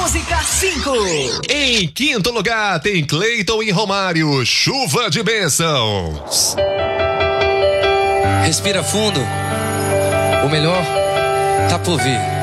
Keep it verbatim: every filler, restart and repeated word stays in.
Música cinco. Em quinto lugar tem Cleiton e Romário, Chuva de Bênçãos. Respira fundo, o melhor tá por vir.